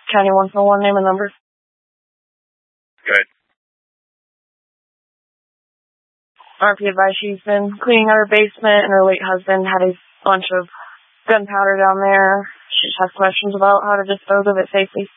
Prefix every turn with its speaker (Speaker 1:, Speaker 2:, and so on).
Speaker 1: County 141, name and number.
Speaker 2: Good.
Speaker 1: RP advised she's been cleaning out her basement and her late husband had a bunch of gunpowder down there. She just has questions about how to dispose of it safely.